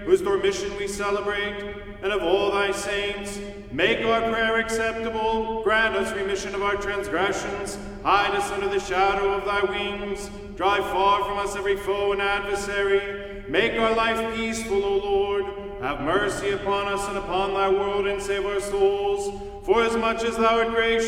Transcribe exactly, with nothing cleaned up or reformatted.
whose dormition we celebrate, and of all thy saints. Make our prayer acceptable. Grant us remission of our transgressions. Hide us under the shadow of thy wings. Drive far from us every foe and adversary. Make our life peaceful, O Lord. Have mercy upon us and upon thy world, and save our souls. For as much as thou art gracious,